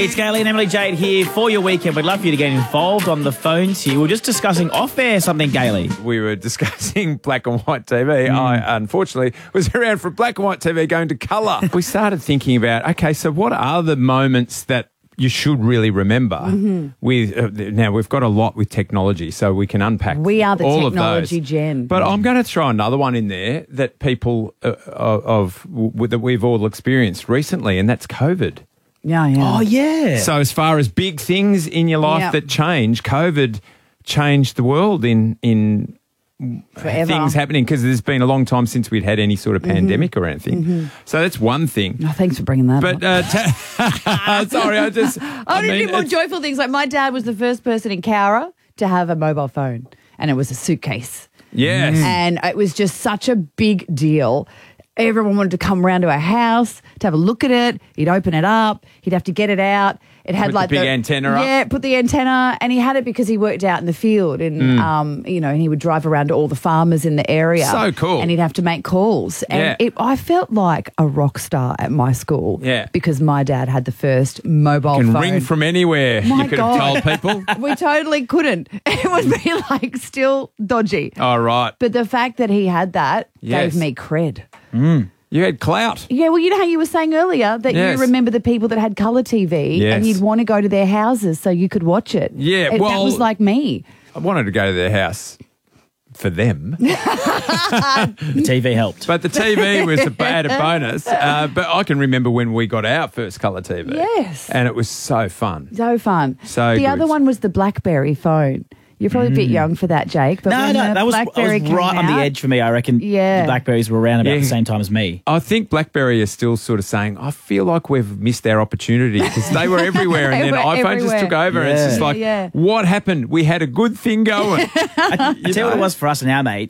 It's Gaylene and Emily Jade here for your weekend. We'd love for you to get involved on the phones here. We were just discussing off-air something, Gaylene. We were discussing black and white TV. I, unfortunately, was around for black and white TV going to colour. We started thinking about, okay, so what are the moments that you should really remember with now we've got a lot with technology, so we can unpack We are the all technology of those. gem. But I'm going to throw another one in there that people that we've all experienced recently, and that's COVID. Yeah. Oh, yeah. So as far as big things in your life that change, COVID changed the world in Forever. things happening, because there's been a long time since we'd had any sort of pandemic or anything. So that's one thing. Oh, thanks for bringing that But up. sorry, I just I mean, more joyful things. Like my dad was the first person in Cowra to have a mobile phone, and it was a suitcase. yes. And it was just such a big deal. Everyone wanted to come round to our house to have a look at it. He'd open it up. He'd have to get it out. It had Put like the big antenna up? Yeah, put the antenna. And he had it because he worked out in the field. And, and he would drive around to all the farmers in the area. So cool. And he'd have to make calls. And I felt like a rock star at my school. Yeah. Because my dad had the first mobile Can phone. ring from anywhere. My you could God. have told people. We totally couldn't. It would be like still dodgy. Oh, right. But the fact that he had that Yes. gave me cred. You had clout. Yeah, well, you know how you were saying earlier that Yes. you remember the people that had colour TV Yes. and you'd want to go to their houses so you could watch it. Yeah, that well- was like me. I wanted to go to their house for them. The TV helped. But the TV was a bonus. But I can remember when we got our first colour TV. Yes. And it was so fun. So fun. So the good. other one was the BlackBerry phone. You're probably a bit young for that, Jake. But No, when the that was BlackBerry came right on the out- edge for me. I reckon Yeah. the Blackberries were around about Yeah. the same time as me. I think BlackBerry is still sort of saying, I feel like we've missed our opportunity, because they were everywhere and They then were iPhone just everywhere. took over. And it's just like, Yeah. what happened? We had a good thing going. I tell you what it was for us and our mates.